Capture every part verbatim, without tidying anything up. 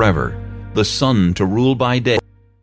forever, the sun to rule by day.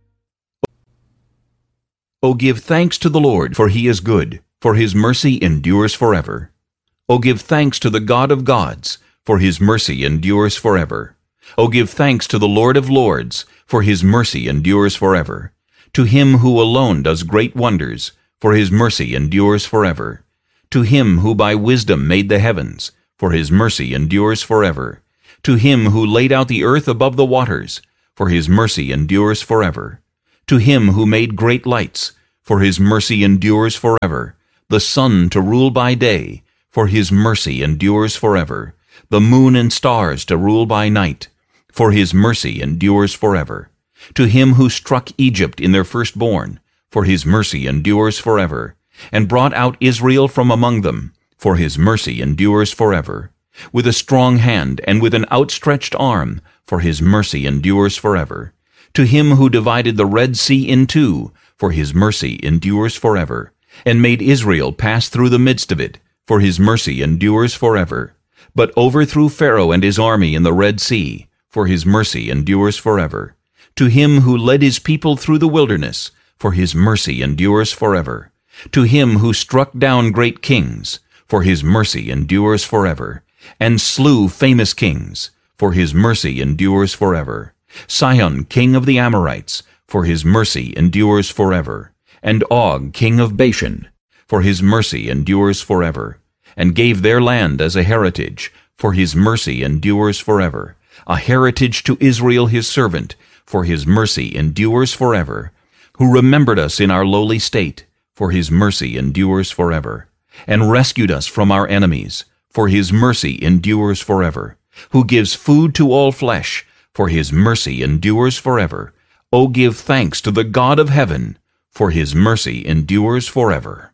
O give thanks to the Lord, for he is good, for his mercy endures forever. O give thanks to the God of gods, for his mercy endures forever. O give thanks to the Lord of lords, for his mercy endures forever. To him who alone does great wonders, for his mercy endures forever. To him who by wisdom made the heavens, for his mercy endures forever. To him who laid out the earth above the waters, for his mercy endures forever. To him who made great lights, for his mercy endures forever. The sun to rule by day, for his mercy endures forever. The moon and stars to rule by night, for his mercy endures forever. To him who struck Egypt in their firstborn, for his mercy endures forever, and brought out Israel from among them, for his mercy endures forever. With a strong hand and with an outstretched arm, for his mercy endures forever. To him who divided the Red Sea in two, for his mercy endures forever, and made Israel pass through the midst of it, for his mercy endures forever. But overthrew Pharaoh and his army in the Red Sea, for his mercy endures forever. To him who led his people through the wilderness, for his mercy endures forever. To him who struck down great kings, for his mercy endures forever, and slew famous kings, for his mercy endures forever. Sihon, king of the Amorites, for his mercy endures forever, and Og, king of Bashan, for his mercy endures forever, and gave their land as a heritage, for his mercy endures forever, a heritage to Israel his servant, for his mercy endures forever, who remembered us in our lowly state, for his mercy endures forever, and rescued us from our enemies, for his mercy endures forever, who gives food to all flesh, for his mercy endures forever. O give thanks to the God of heaven, for his mercy endures forever.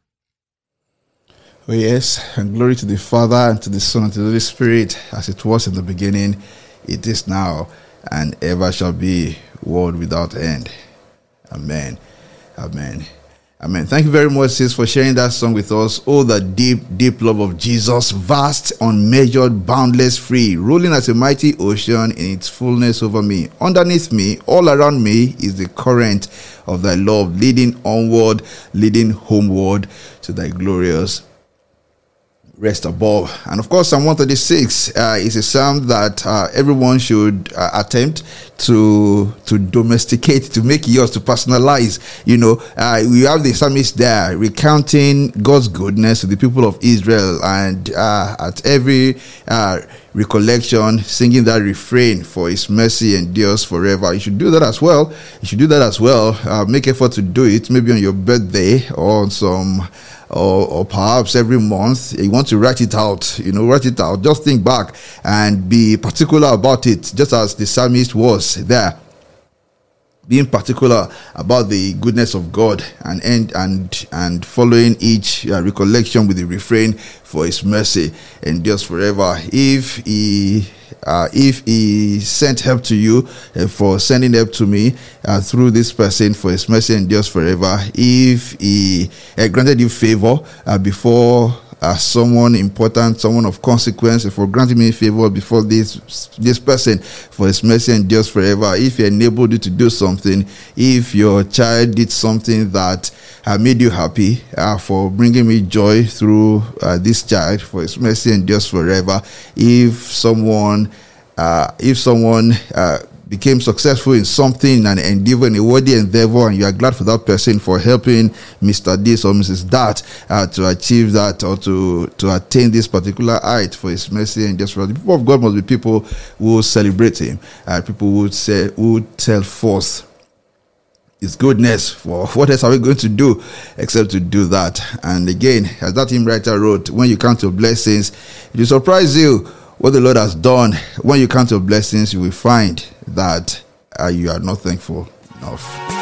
Oh yes, and glory to the Father, and to the Son, and to the Holy Spirit, as it was in the beginning, it is now, and ever shall be, world without end. Amen. Amen. Amen. Thank you very much, sis, for sharing that song with us. Oh, the deep, deep love of Jesus, vast, unmeasured, boundless, free, rolling as a mighty ocean in its fullness over me. Underneath me, all around me, is the current of thy love, leading onward, leading homeward to thy glorious rest above. And of course, Psalm one thirty-six uh, is a psalm that uh, everyone should uh, attempt to to domesticate, to make yours, to personalize. You know, uh, we have the psalmist there recounting God's goodness to the people of Israel, and uh, at every uh, recollection, singing that refrain, for his mercy endures forever. You should do that as well. You should do that as well. Uh, make effort to do it, maybe on your birthday or on some Or, or perhaps every month. You want to write it out, you know, write it out. Just think back and be particular about it, just as the psalmist was there, being particular about the goodness of God, and and and, and following each uh, recollection with the refrain, for his mercy endures forever. If he Uh, if he sent help to you, uh, for sending help to me uh, through this person, for his mercy endures forever. If he uh, granted you favor uh, before uh, someone important, someone of consequence, for granting me favor before this this person, for his mercy endures forever. If he enabled you to do something, if your child did something that uh, made you happy, uh, for bringing me joy through uh, this child, for his mercy endures forever. If someone uh, if someone uh, became successful in something, an endeavor, in a worthy endeavor, and you are glad for that person for helping Mister This or Missus That uh, to achieve that, or to, to attain this particular height, for his mercy and just for the people of God must be people who celebrate him, uh, people who say, who tell forth his goodness. For what else are we going to do except to do that? And again, as that hymn writer wrote, when you count your blessings, it will surprise you what the Lord has done. When you count your blessings, you will find that uh, you are not thankful enough.